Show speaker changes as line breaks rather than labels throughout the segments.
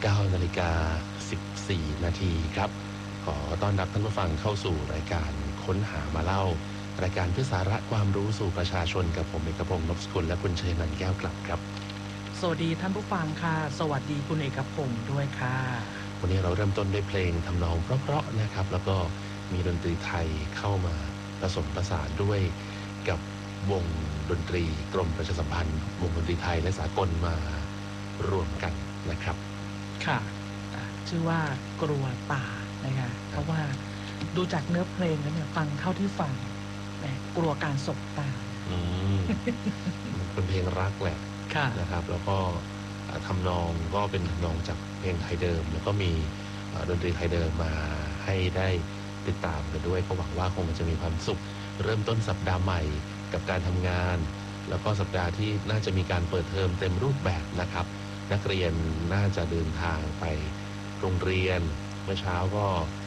9:14 นาทีครับขอต้อนรับท่านผู้ฟังเข้าสู่รายการค้นหามาเล่ารายการเพื่อสาระความรู้สู่ประชาชนกับผมเอกพงศ์ นพสกุลและคุณเชยนันท์แก้วกลับครับ
สวัสดีท่านผู้ฟังค่ะสวัสดีคุณเอกพงศ์ด้วยค่ะ
วันนี้เราเริ่มต้นด้วยเพลงทำนองเพราะๆนะครับแล้วก็มีดนตรีไทยเข้ามาผสมผสานด้วยกับวงดนตรีกรมประชาสัมพันธ์วงดนตรีไทยและสากลมารวมกันนะครับ
ค่ะชื่อว่ากลัวตานะคะเพราะว่าดูจากเนื้อเพลงแล้วเนี่ยฟังเท่าที่ฟังกลัวการสบตา
เป็นเพลงรักแหละนะครับแล้วก็ทำนองก็เป็นทำนองจากเพลงไทยเดิมแล้วก็มีดนตรีไทยเดิมมาให้ได้ติดตามกันด้วยก็หวังว่าคงจะมีความสุขเริ่มต้นสัปดาห์ใหม่กับการทำงานแล้วก็สัปดาห์ที่น่าจะมีการเปิดเทอมเต็มรูปแบบนะครับนักเรียนน่าจะเดินทางไปโรงเรียนเมื่อเช้าก็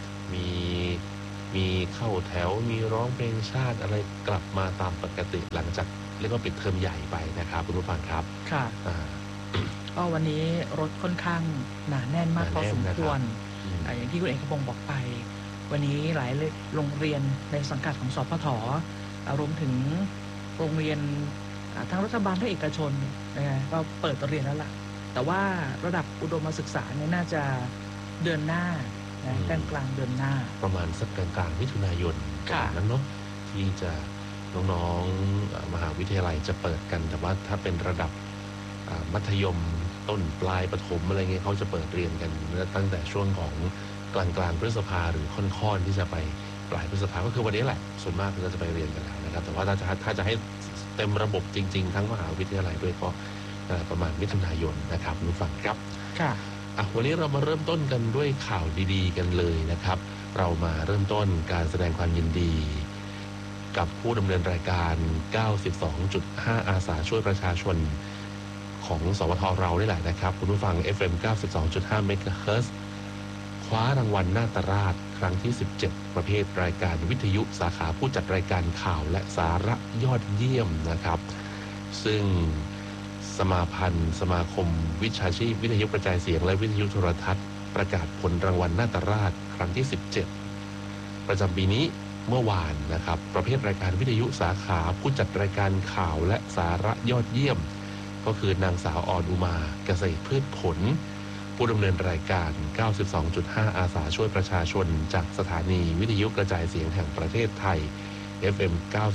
มีเข้าแถวมีร้องเพลงชาติอะไรกลับมาตามปกติหลังจากเรียกว่าปิดเทอมใหญ่ไปนะครับคุณผู้ฟังครับ
ค่ะก็วันนี้รถค่อนข้างหนาแน่นมากพอสมควรอย่างที่คุณเอกพงศ์บอกไปวันนี้หลายโรงเรียนในสังกัดของสพท.รวมถึงโรงเรียนทั้งรัฐบาลและเอกชนก็เปิดเรียนแล้วล่ะแต่ว่าระดับอุดมศึกษาเนี่ยน่าจะเดือนหน้ากลางเดือนหน้า
ประมาณสักกลางมิถุนายนนั้นเนาะที่จะน้องๆมหาวิทยาลัยจะเปิดกันแต่ว่าถ้าเป็นระดับมัธยมต้นปลายประถมอะไรเงี้ยเขาจะเปิดเรียนกันตั้งแต่ช่วงของกลางพฤษภาหรือค่อนๆที่จะไปปลายพฤษภาก็คือวันนี้แหละส่วนมากก็จะไปเรียนกันแล้วนะครับแต่ว่าถ้าจะให้เต็มระบบจริงๆทั้งมหาวิทยาลัยด้วยก็ประมาณมิถุนายนนะครับผู้ฟังครับ
ค่ะ
วันนี้เรามาเริ่มต้นกันด้วยข่าวดีๆกันเลยนะครับเรามาเริ่มต้นการแสดงความยินดีกับผู้ดำเนินรายการ 92.5 อาสาช่วยประชาชนของสวทเราได้แหละนะครับคุณผู้ฟัง FM 92.5 เมกะเฮิรตซ์คว้ารางวัลนาตราชครั้งที่ 17 ประเภทรายการวิทยุสาขาผู้จัดรายการข่าวและสาระยอดเยี่ยมนะครับซึ่งสมาคมวิชาชีพวิทยุกระจายเสียงและวิทยุโทรทัศน์ประกาศผลรางวัลนาตราชครั้งที่ 17 ประจำปีนี้เมื่อวานนะครับประเภทรายการวิทยุสาขาผู้จัดรายการข่าวและสาระยอดเยี่ยมก็คือนางสาวออนอุมาเกษตรพืชผลผู้ดำเนินรายการ 92.5 อาสาช่วยประชาชนจากสถานีวิทยุกระจายเสียงแห่งประเทศไทย FM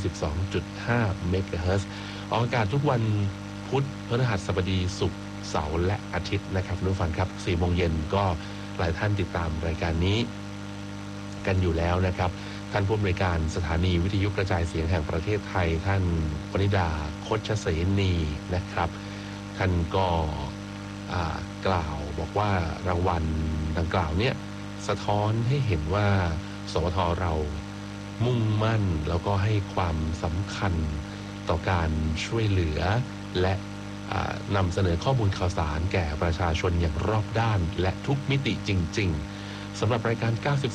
92.5 เมกะเฮิรตซ์ออกอากาศทุกวันพุธพฤหัสบดีศุกร์เสาร์และอาทิตย์นะครับทุกฟังครับ 4 โมงเย็นก็หลายท่านติดตามรายการนี้กันอยู่แล้วนะครับท่านผู้อำนวยการสถานีวิทยุกระจายเสียงแห่งประเทศไทยท่านปณิดาคชเสนีนะครับท่านก็กล่าวบอกว่ารางวัลดังกล่าวเนี่ยสะท้อนให้เห็นว่าสวทเรามุ่งมั่นแล้วก็ให้ความสำคัญต่อการช่วยเหลือและนำเสนอข้อมูลข่าวสารแก่ประชาชนอย่างรอบด้านและทุกมิติจริงๆสำหรับรายการ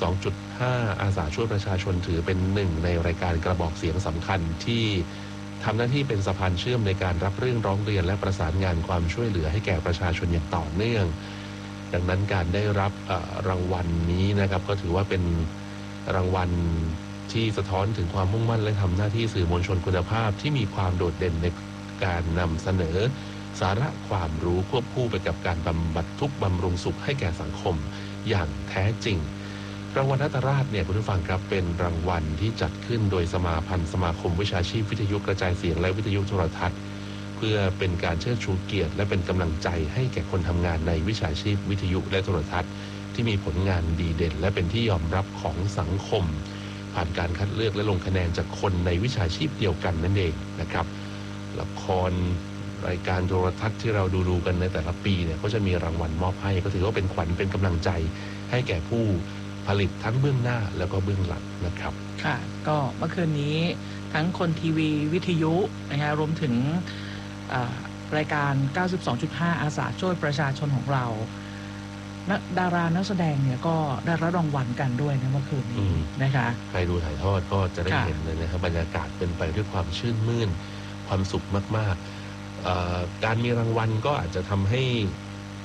92.5 อาสาช่วยประชาชนถือเป็นหนึ่งในรายการกระบอกเสียงสำคัญที่ทำหน้าที่เป็นสะพานเชื่อมในการรับเรื่องร้องเรียนและประสานงานความช่วยเหลือให้แก่ประชาชนอย่างต่อเนื่องดังนั้นการได้รับรางวัลนี้นะครับก็ถือว่าเป็นรางวัลที่สะท้อนถึงความมุ่งมั่นและทำหน้าที่สื่อมวลชนคุณภาพที่มีความโดดเด่นในการนำเสนอสาระความรู้ควบคู่ไปกับการบำบัดทุกข์บำรุงสุขให้แก่สังคมอย่างแท้จริงรางวัลนาตราชเนี่ยคุณผู้ฟังครับเป็นรางวัลที่จัดขึ้นโดยสมาคมวิชาชีพวิทยุกระจายเสียงและวิทยุโทรทัศน์เพื่อเป็นการเชิดชูเกียรติและเป็นกำลังใจให้แก่คนทำงานในวิชาชีพวิทยุและโทรทัศน์ที่มีผลงานดีเด่นและเป็นที่ยอมรับของสังคมผ่านการคัดเลือกและลงคะแนนจากคนในวิชาชีพเดียวกันนั่นเองนะครับละครรายการโทรทัศน์ที่เราดูกันในแต่ละปีเนี่ยก็จะมีรางวัลมอบให้ก็ถือว่าเป็นขวัญเป็นกำลังใจให้แก่ผู้ผลิตทั้งเบื้องหน้าแล้วก็เบื้องหลังนะครับ
ค่ะก็เมื่อคืนนี้ทั้งคนทีวีวิทยุนะคะรวมถึงรายการ 92.5 อาสาช่วยประชาชนของเราดารานักแสดงเนี่ยก็ได้รับรางวัลกันด้วยในเมื่อคืนนี้นะคะ
ใครดูถ่ายทอดก็จะได้เห็นเลยนะครับบรรยากาศเป็นไปด้วยความชื่นมื่นความสุขมากๆการมีรางวัลก็อาจจะทำให้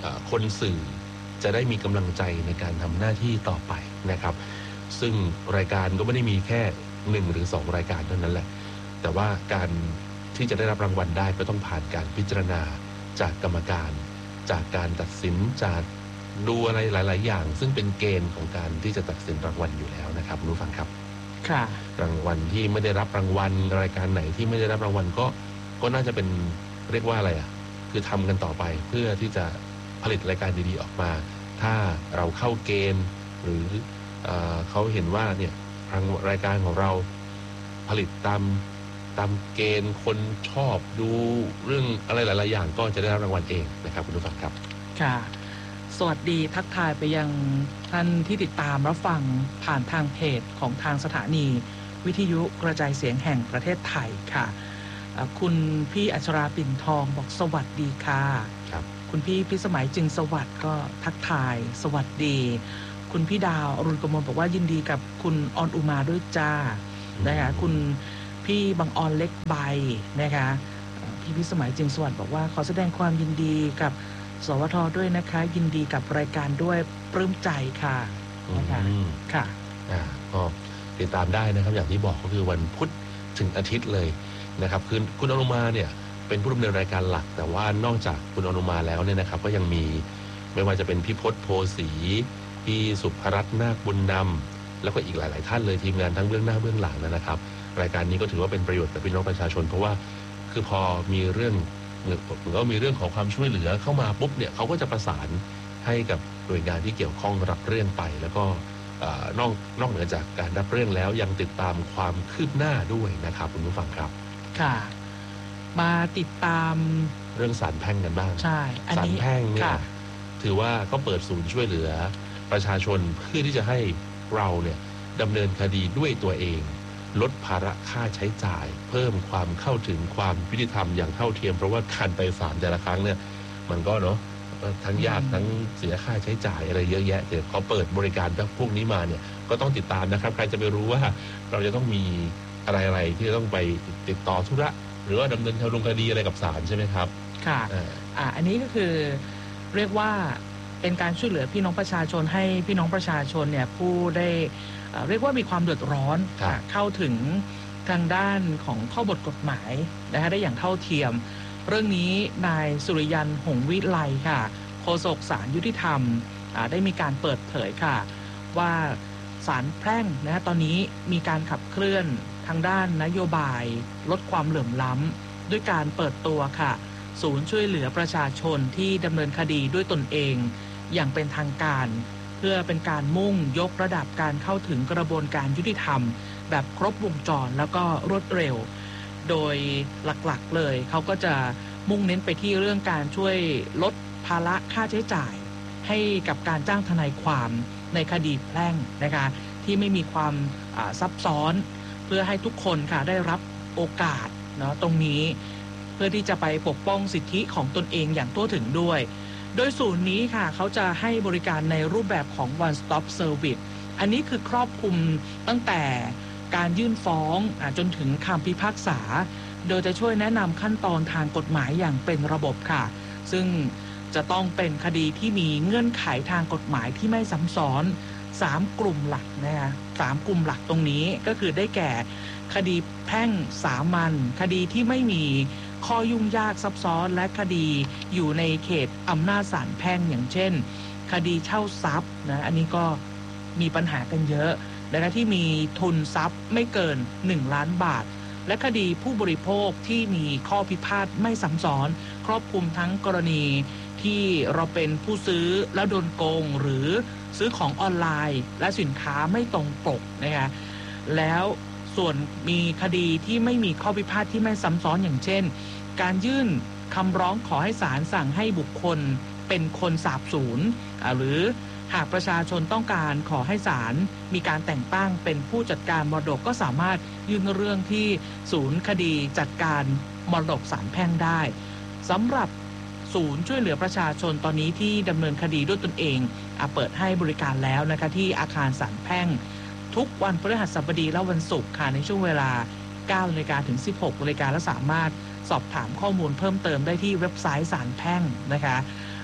คนสื่อจะได้มีกำลังใจในการทำหน้าที่ต่อไปนะครับซึ่งรายการก็ไม่ได้มีแค่1 หรือ 2รายการเท่านั้นแหละแต่ว่าการที่จะได้รับรางวัลได้ก็ต้องผ่านการพิจารณาจากกรรมการจากการตัดสินจากดูอะไรหลายๆอย่างซึ่งเป็นเกณฑ์ของการที่จะตัดสินรางวัลอยู่แล้วนะครับรู้ฟังครับ
ค่ะ
รางวัลที่ไม่ได้รับรางวัลรายการไหนที่ไม่ได้รับรางวัลก็น่าจะเป็นเรียกว่าอะไรคือทำกันต่อไปเพื่อที่จะผลิตรายการดีๆออกมาถ้าเราเข้าเกณฑ์หรือเขาเห็นว่าเนี่ยทางรายการของเราผลิตตามเกณฑ์คนชอบดูเรื่องอะไรหลายๆอย่างก็จะได้รับรางวัลเองนะครับคุณผู้ฟังครับ
ค่ะสวัสดีทักทายไปยังท่านที่ติดตามรับฟังผ่านทางเพจของทางสถานีวิทยุกระจายเสียงแห่งประเทศไทยค่ะคุณพี่อัชราปิ่นทองบอกสวัสดีค่ะ
ครับ
คุณพี่พิสมัยจึงสวัสดิ์ก็ทักทายสวัสดีคุณพี่ดาวอรุณกมลบอกว่ายินดีกับคุณออนอุมาด้วยจ้านะคะคุณพี่บังออนเล็กใบนะคะพี่พิสมัยจึงสวัสดิ์บอกว่าขอแสดงความยินดีกับสวท.ด้วยนะคะยินดีกับรายการด้วยปลื้มใจค่ะนะคะค่ะ
ก็ติดตามได้นะครับอย่างที่บอกก็คือวันพุธถึงอาทิตย์เลยนะครับคือคุณอนุมาเนี่ยเป็นผู้ดำเนินรายการหลักแต่ว่านอกจากคุณอนุมาแล้วเนี่ยนะครับก็ยังมีไม่ว่าจะเป็นพี่พจน์โพสีพี่สุภรัตน์นาคบุญนำแล้วก็อีกหลายๆท่านเลยทีมงานทั้งเบื้องหน้าเบื้องหลังนะครับรายการนี้ก็ถือว่าเป็นประโยชน์กับพี่น้องประชาชนเพราะว่าคือพอมีเรื่องเหมือนก็มีเรื่องของความช่วยเหลือเข้ามาปุ๊บเนี่ยเขาก็จะประสานให้กับหน่วยงานที่เกี่ยวข้องรับเรื่องไปแล้วก็นอกเหนือจากการรับเรื่องแล้วยังติดตามความคืบหน้าด้วยนะครับคุณผู้ฟังครับ
ค่ะมาติดตาม
เรื่องศาลแพ่งกันบ้าง
ใช่
ศาลแพ่งเนี่ยถือว่าเขาเปิดศูนย์ช่วยเหลือประชาชนเพื่อที่จะให้เราเนี่ยดำเนินคดีด้วยตัวเองลดภาระค่าใช้จ่ายเพิ่มความเข้าถึงความยุติธรรมอย่างเท่าเทียมเพราะว่าการไปศาลแต่ละครั้งเนี่ยมันก็เนาะทั้งยากทั้งเสียค่าใช้จ่ายอะไรเยอะแยะแต่เขาเปิดบริการพวกนี้มาเนี่ยก็ต้องติดตามนะครับใครจะไปรู้ว่าเราจะต้องมีอะไรที่จะต้องไปติดต่อธุระหรือว่าดำเนินคดีอะไรกับศาลใช่ไหมครับ
ค่ะอันนี้ก็คือเรียกว่าเป็นการช่วยเหลือพี่น้องประชาชนให้พี่น้องประชาชนเนี่ยผู้ได้เรียกว่ามีความเดือดร้อนเข้าถึงทางด้านของข้อบทกฎหมายนะคะได้อย่างเท่าเทียมเรื่องนี้นายสุริยันหงส์วิไลค่ะโฆษกศาลยุติธรรมได้มีการเปิดเผยค่ะว่าศาลแพ่งนะตอนนี้มีการขับเคลื่อนทางด้านนโยบายลดความเหลื่อมล้ำด้วยการเปิดตัวค่ะศูนย์ช่วยเหลือประชาชนที่ดำเนินคดีด้วยตนเองอย่างเป็นทางการเพื่อเป็นการมุ่งยกระดับการเข้าถึงกระบวนการยุติธรรมแบบครบวงจรแล้วก็รวดเร็วโดยหลักๆเลยเขาก็จะมุ่งเน้นไปที่เรื่องการช่วยลดภาระค่าใช้จ่ายให้กับการจ้างทนายความในคดีแพ่งนะคะที่ไม่มีความซับซ้อนเพื่อให้ทุกคนค่ะได้รับโอกาสเนาะตรงนี้เพื่อที่จะไปปกป้องสิทธิของตนเองอย่างทั่วถึงด้วยโดยศูนย์นี้ค่ะเขาจะให้บริการในรูปแบบของ one stop service อันนี้คือครอบคลุมตั้งแต่การยื่นฟ้องจนถึงคำพิพากษาโดยจะช่วยแนะนำขั้นตอนทางกฎหมายอย่างเป็นระบบค่ะซึ่งจะต้องเป็นคดีที่มีเงื่อนไขทางกฎหมายที่ไม่ซ้ำซ้อน3กลุ่มหลักนะคะ3กลุ่มหลักตรงนี้ก็คือได้แก่คดีแพ่งสามัญคดีที่ไม่มีข้อยุ่งยากซับซ้อนและคดีอยู่ในเขตอำนาจศาลแพ่งอย่างเช่นคดีเช่าทรัพย์นะอันนี้ก็มีปัญหากันเยอะนะคะที่มีทุนทรัพย์ไม่เกิน1 ล้านบาทและคดีผู้บริโภคที่มีข้อพิพาทไม่ซ้ำซ้อนครอบคลุมทั้งกรณีที่เราเป็นผู้ซื้อแล้วโดนโกงหรือซื้อของออนไลน์และสินค้าไม่ตรงปกนะคะแล้วส่วนมีคดีที่ไม่มีข้อพิพาทที่ไม่ซ้ำซ้อนอย่างเช่นการยื่นคำร้องขอให้ศาลสั่งให้บุคคลเป็นคนสาบสูญหรือหากประชาชนต้องการขอให้ศาลมีการแต่งตั้งเป็นผู้จัดการมรดกก็สามารถยื่นเรื่องที่ศูนย์คดีจัดการมรดกศาลแพ่งได้สำหรับศูนย์ช่วยเหลือประชาชนตอนนี้ที่ดำเนินคดีด้วยตนเองเปิดให้บริการแล้วนะคะที่อาคารศาลแพ่งทุกวันพฤหัสบดีและวันศุกร์ค่ะในช่วงเวลา 9 นาฬิกาถึง 16 นาฬิกาและสามารถสอบถามข้อมูลเพิ่มเติมได้ที่เว็บไซต์ศาลแพ่งนะคะ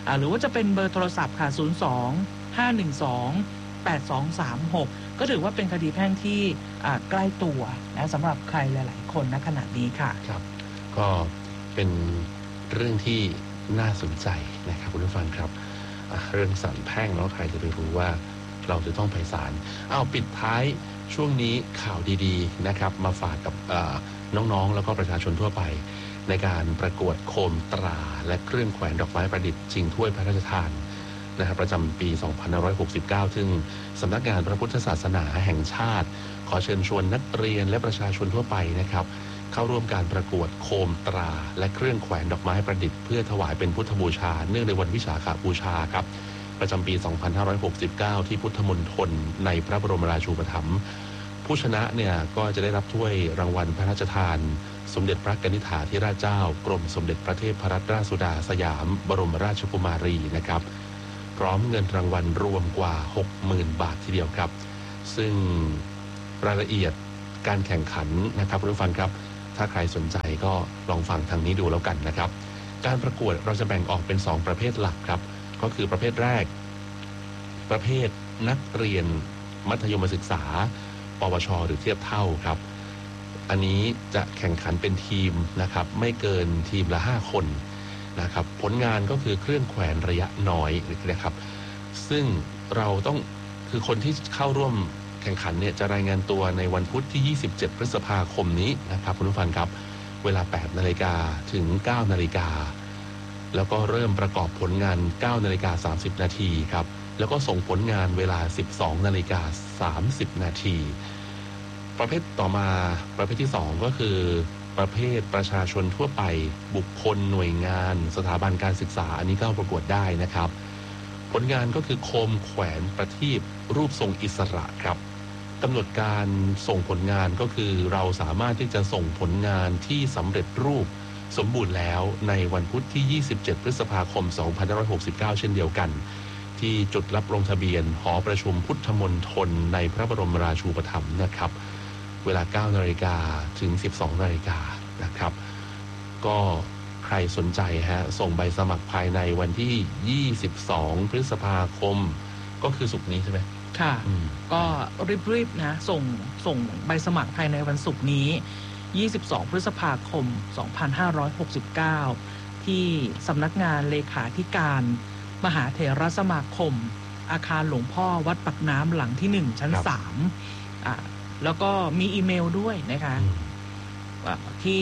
หรือว่าจะเป็นเบอร์โทรศัพท์ค่ะ02-512-8236ก็ถือว่าเป็นคดีแพ่งที่ใกล้ตัวนะสำหรับใครหลายๆคนณขณะนี้ค่ะ
ครับก็เป็นเรื่องที่น่าสนใจนะครับคุณผู้ฟังครับเรื่องศาลแพ่งเนาะใครจะไปรู้ว่าเราจะต้องไปศาลปิดท้ายช่วงนี้ข่าวดีๆนะครับมาฝากกับน้องๆแล้วก็ประชาชนทั่วไปในการประกวดโคมตราและเครื่องแขวนดอกไม้ประดิษฐ์ชิงถ้วยพระราชทานนะครับประจำปี 2569 ซึ่งสำนักงานพระพุทธศาสนาแห่งชาติขอเชิญชวนนักเรียนและประชาชนทั่วไปนะครับเข้าร่วมการประกวดโคมตราและเครื่องแขวนดอกไม้ประดิษฐ์เพื่อถวายเป็นพุทธบูชาเนื่องในวันวิสาขบูชาครับประจำปี 2569 ที่พุทธมณฑลในพระบรมราชูปถัมภ์ผู้ชนะเนี่ยก็จะได้รับถ้วยรางวัลพระราชทานสมเด็จพระกนิษฐาธิราชเจ้ากรมสมเด็จพระเทพรัตนราชสุดาสยามบรมราชกุมารีนะครับพร้อมเงินรางวัลรวมกว่า 60,000 บาททีเดียวครับซึ่งรายละเอียดการแข่งขันนะครับคุณผู้ฟังครับถ้าใครสนใจก็ลองฟังทางนี้ดูแล้วกันนะครับการประกวดเราจะแบ่งออกเป็น2ประเภทหลักครับก็คือประเภทแรกประเภทนักเรียนมัธยมศึกษาปวชหรือเทียบเท่าครับอันนี้จะแข่งขันเป็นทีมนะครับไม่เกินทีมละ5คนนะครับผลงานก็คือเครื่องแขวนระยะน้อยนะครับซึ่งเราต้องคือคนที่เข้าร่วมแข่งขันเนี่ยจะรายงานตัวในวันพุธที่27พฤษภาคมนี้นะครับคุณผู้ฟังครับเวลา 8:00 นถึง 9:00 นแล้วก็เริ่มประกอบผลงาน 9:30 นครับแล้วก็ส่งผลงานเวลา 12:30 นประเภทต่อมาประเภทที่2ก็คือประเภทประชาชนทั่วไปบุคคลหน่วยงานสถาบันการศึกษาอันนี้ก็ประกวดได้นะครับผลงานก็คือโคมแขวนประทีปรูปทรงอิสระครับกำหนดการส่งผลงานก็คือเราสามารถที่จะส่งผลงานที่สำเร็จรูปสมบูรณ์แล้วในวันพุธที่27พฤษภาคม2569เช่นเดียวกันที่จุดรับลงทะเบียนหอประชุมพุทธมณฑลในพระบรมราชูปถัมภ์นะครับเวลา 9:00 นถึง 12:00 นนะครับก็ใครสนใจส่งใบสมัครภายในวันที่22พฤษภาคมก็คือศุกร์นี้ใช่ไหม
ค่ะก็รีบๆนะส่งใบสมัครภายในวันศุกร์นี้22พฤษภาคม2569ที่สำนักงานเลขาธิการมหาเถรสมาคมอาคารหลวงพ่อวัดปากน้ำหลังที่1ชั้น3แล้วก็มีอีเมลด้วยนะคะที่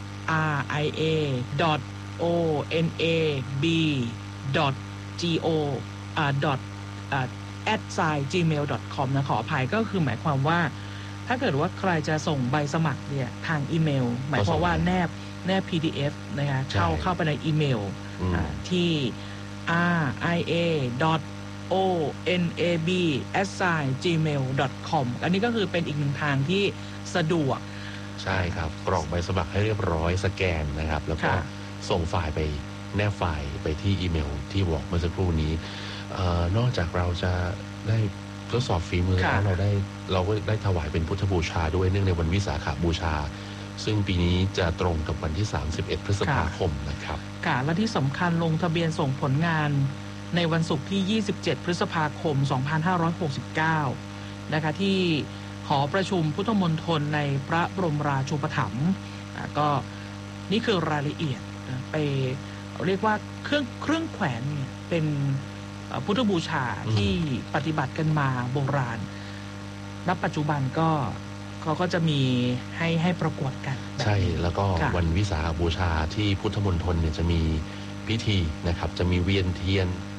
ria.onab.go@gmail.com นะขออภัยก็คือหมายความว่าถ้าเกิดว่าใครจะส่งใบสมัครเนี่ยทางอีเมลหมายความว่าแนบ PDF นะคะเข้าไปในอีเมลที่ ria.onab@gmail.com อันนี้ก็คือเป็นอีกหนึ่งทางที่สะดวก
ใช่ครับกรอกใบสมัครให้เรียบร้อยสแกนนะครับแล้วก็ส่งไฟล์ไปแนบไฟล์ไปที่อีเมลที่บอกเมื่อสักครู่นี้นอกจากเราจะได้ทดสอบฝีมือแล้วเราก็ได้ถวายเป็นพุทธบูชาด้วยเนื่องในวันวิสาขบูชาซึ่งปีนี้จะตรงกับวันที่31พฤษภาคมนะครับ
ค่ะและที่สำคัญลงทะเบียนส่งผลงานในวันศุกร์ที่27พฤษภาคม2569นะคะที่หอประชุมพุทธมณฑลในพระบรมราชูปถัมภ์ก็นี่คือรายละเอียดไปเรียกว่าเครื่องแขวนเนี่ยเป็นพุทธบูชาที่ปฏิบัติกันมาโบราณณปัจจุบันก็เขาก็จะมีให้ประกวดกัน
ใช่แล้วก็วันวิสาขบูชาที่พุทธมณฑลเนี่ยจะมีพิธีนะครับจะมีเวียนเทียน